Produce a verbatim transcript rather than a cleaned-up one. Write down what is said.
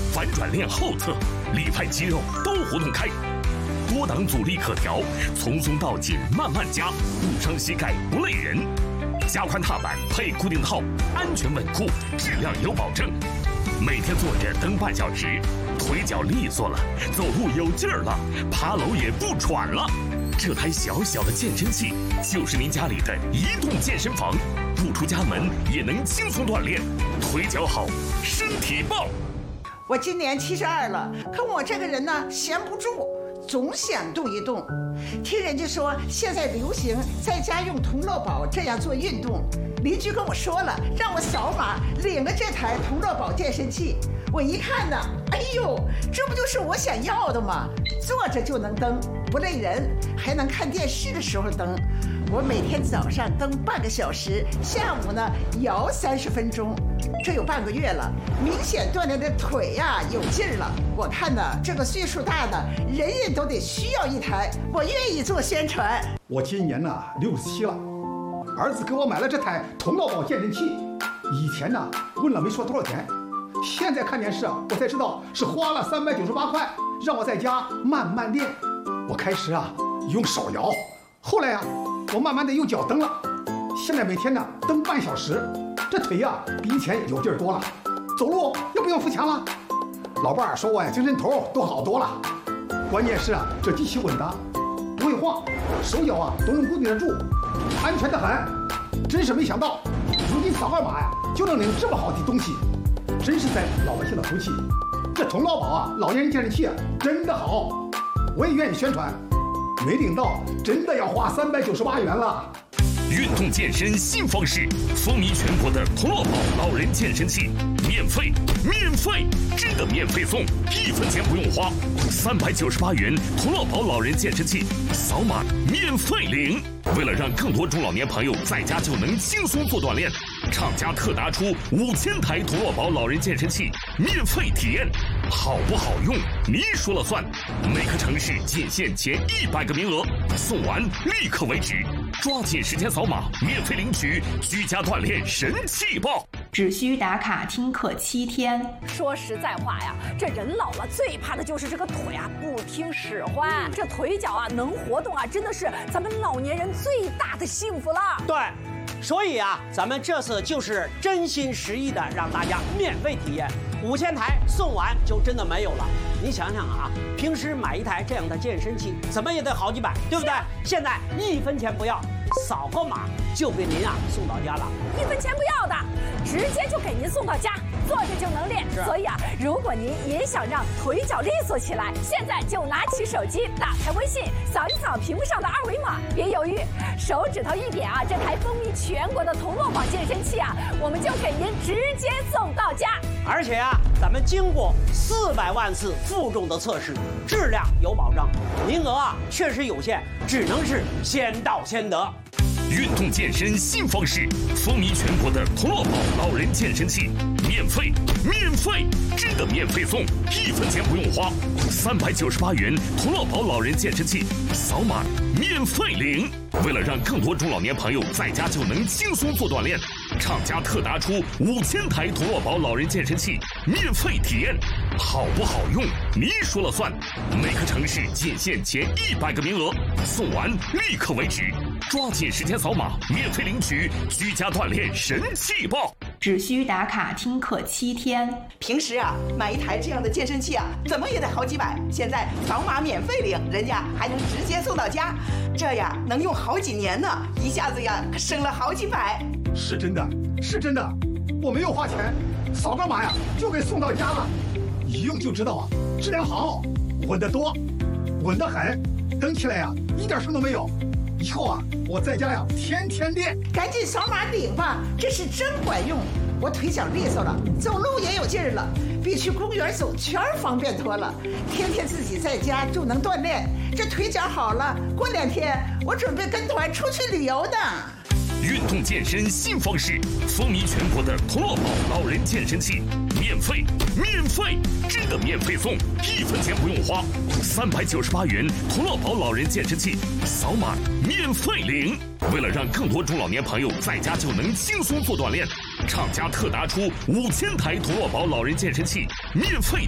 反转链后侧、里派肌肉都活动开，多档阻力可调，从松到紧慢慢加，不伤膝盖不累人。加宽踏板配固定套，安全稳固，质量有保证。每天坐着蹬半小时，腿脚利索了，走路有劲儿了，爬楼也不喘了。这台小小的健身器就是您家里的移动健身房，不出家门也能轻松锻炼，腿脚好，身体棒。 我今年七十二了，可我这个人呢，闲不住，总想动一动。听人家说现在流行在家用同乐宝这样做运动，邻居跟我说了，让我扫码领了这台同乐宝健身器。我一看呢，哎呦，这不就是我想要的吗？坐着就能蹬，不累人，还能看电视的时候蹬。我每天早上蹬半个小时，下午呢摇三十分钟，这有半个月了，明显锻炼的腿呀、啊、有劲儿了。我看呢，这个岁数大的人人都得需要一台，我愿意做宣传。 我今年呢六十七了，儿子给我买了这台同乐宝健身器，以前呢问了没说多少钱，现在看电视啊，我才知道是花了三百九十八块，让我在家慢慢练。我开始啊用手摇，后来啊我慢慢的用脚蹬了，现在每天呢蹬半小时，这腿呀、啊、比以前有劲儿多了，走路又不用扶墙了。老伴儿说我呀精神头都好多了，关键是啊这机器稳当，不会晃，手脚啊都能固定得住，安全得很。真是没想到，如今扫二码呀就能领这么好的东西，真是在老百姓的福气。这同乐宝啊老年人健身器啊真的好，我也愿意宣传。没领到，真的要花三百九十八元了。 运动健身新方式，风靡全国的同乐宝老人健身器，免费，免费，真的免费送，一分钱不用花，三百九十八元同乐宝老人健身器，扫码免费领。为了让更多中老年朋友在家就能轻松做锻炼，厂家特拿出五千台同乐宝老人健身器免费体验，好不好用您说了算。每个城市仅限前一百个名额，送完立刻为止，抓紧时间扫码免费领取，居家锻炼神器报。 只需打卡听课七天。 说实在话呀，这人老了最怕的就是这个腿啊不听使唤，这腿脚啊能活动啊，真的是咱们老年人最大的幸福了。 对，所以啊，咱们这次就是真心实意的让大家免费体验，五千台送完就真的没有了。你想想啊，平时买一台这样的健身器，怎么也得好几百，对不对？现在一分钱不要，扫个码就给您啊送到家了， 一分钱不要的，直接就给您送到家，坐着就能练。所以啊，如果您也想让腿脚利索起来，现在就拿起手机，打开微信，扫一扫屏幕上的二维码，别犹豫，手指头一点啊，这台风靡全国的同乐宝健身器啊，我们就给您直接送到家。 而且啊，咱们经过四百万次负重的测试，质量有保障，名额啊确实有限，只能是先到先得。 运动健身新方式，风靡全国的同乐宝老人健身器，免费，免费，真的免费送，一分钱不用花，三百九十八元同乐宝老人健身器，扫码免费领。为了让更多中老年朋友在家就能轻松做锻炼，厂家特拿出五千台同乐宝老人健身器免费体验，好不好用您说了算。每个城市仅限前一百个名额，送完立刻为止，抓紧时间扫码免费领取，居家锻炼神器报。 只需打卡听课七天。 平时啊买一台这样的健身器啊，怎么也得好几百，现在扫码免费领，人家还能直接送到家，这呀能用好几年呢，一下子呀省了好几百。 是真的，是真的，我没有花钱，扫个码呀就给送到家了，一用就知道啊，质量好，稳得多，稳得很，蹬起来呀一点声都没有。以后啊，我在家呀天天练。 赶紧扫码领吧，这是真管用。我腿脚利索了，走路也有劲儿了，比去公园走圈方便多了。天天自己在家就能锻炼，这腿脚好了，过两天我准备跟团出去旅游呢。 运动健身新方式，风靡全国的同乐宝老人健身器，免费，免费，真的免费送，一分钱不用花，三百九十八元同乐宝老人健身器，扫码免费领。为了让更多中老年朋友在家就能轻松做锻炼，厂家特拿出五千台同乐宝老人健身器免费